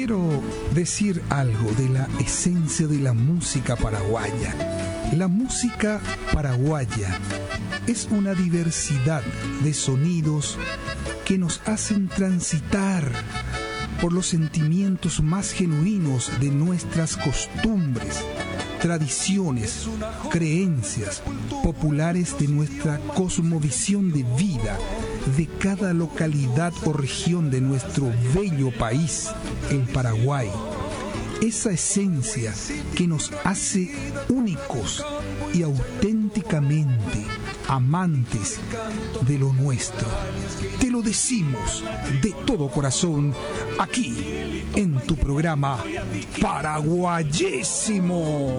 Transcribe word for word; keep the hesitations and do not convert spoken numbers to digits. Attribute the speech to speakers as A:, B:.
A: quiero decir algo de la esencia de la música paraguaya. La música paraguaya es una diversidad de sonidos que nos hacen transitar por los sentimientos más genuinos de nuestras costumbres, tradiciones, creencias populares de nuestra cosmovisión de vida, de cada localidad o región de nuestro bello país, el Paraguay. Esa esencia que nos hace únicos y auténticamente amantes de lo nuestro. Te lo decimos de todo corazón aquí en tu programa Paraguayísimo.